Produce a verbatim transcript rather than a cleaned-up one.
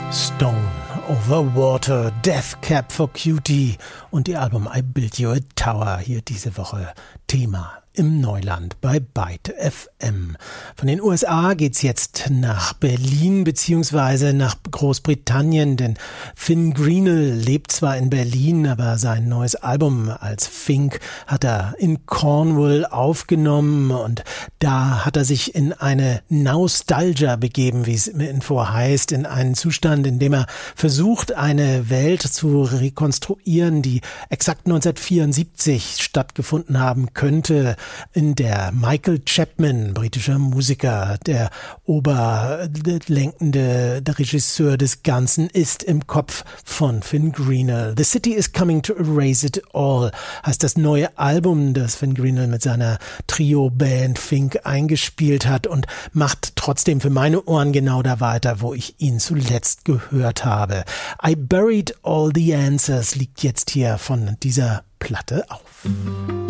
Stone Over Water, Death Cab for Cutie und ihr Album I Built You a Tower, hier diese Woche Thema im Neuland bei Byte F M. Von den U S A geht's jetzt nach Berlin beziehungsweise nach Großbritannien, denn Finn Greenell lebt zwar in Berlin, aber sein neues Album als Fink hat er in Cornwall aufgenommen und da hat er sich in eine Nostalgia begeben, wie es im Info heißt, in einen Zustand, in dem er versucht, eine Welt zu rekonstruieren, die exakt neunzehnhundertvierundsiebzig stattgefunden haben könnte, in der Michael Chapman, britischer Musiker, der oberlenkende der Regisseur des Ganzen, ist im Kopf von Finn Greenell. The City is Coming to Erase It All heißt das neue Album, das Finn Greenell mit seiner Trio-Band Fink eingespielt hat und macht trotzdem für meine Ohren genau da weiter, wo ich ihn zuletzt gehört habe. I Buried All the Answers liegt jetzt hier von dieser Platte auf.